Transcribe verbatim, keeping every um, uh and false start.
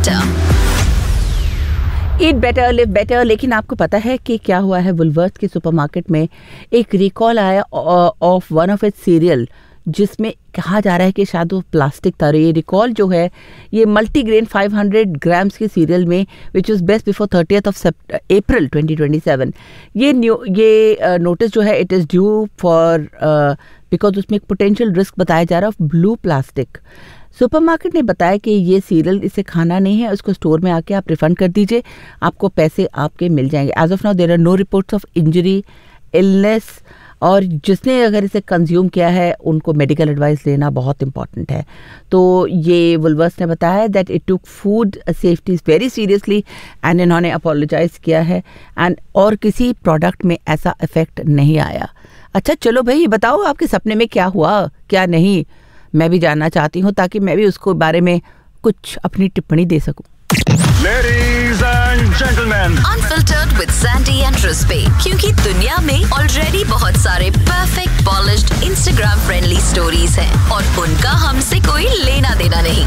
better. ईट better live better. लेकिन आपको पता है कि क्या हुआ है? वुलवर्थ के सुपरमार्केट में एक रिकॉल आया of one of its serial, जिसमें कहा जा रहा है कि शायद वो प्लास्टिक था। ये रिकॉल जो है ये मल्टीग्रेन फाइव हंड्रेड ग्राम्स के सीरियल में, which was best before thirtieth of April twenty twenty seven. ये न्यू ये नोटिस uh, जो है it is due for because उसमें एक पोटेंशियल रिस्क बताया जा रहा है ऑफ ब्लू प्लास्टिक। सुपरमार्केट ने बताया कि ये सीरियल इसे खाना नहीं है, उसको स्टोर में आके आप रिफंड कर दीजिए, आपको पैसे आपके मिल जाएंगे। As of now there are know reports of injury, illness, और जिसने अगर इसे कंज्यूम किया है उनको मेडिकल एडवाइस लेना बहुत इंपॉर्टेंट है। तो ये वुलवर्थ ने बताया that it took food safety very seriously and इन्होंने अपोलोजाइज किया है एंड और किसी प्रोडक्ट में ऐसा इफेक्ट नहीं आया। अच्छा चलो भाई, बताओ आपके सपने में क्या हुआ क्या नहीं, मैं भी जानना चाहती हूँ ताकि मैं भी उसको बारे में कुछ अपनी टिप्पणी दे सकूं। Ladies and gentlemen, Unfiltered with Sandy and Trispe, क्योंकि दुनिया में ऑलरेडी बहुत सारे perfect polished Instagram friendly stories हैं और उनका हमसे कोई लेना देना नहीं।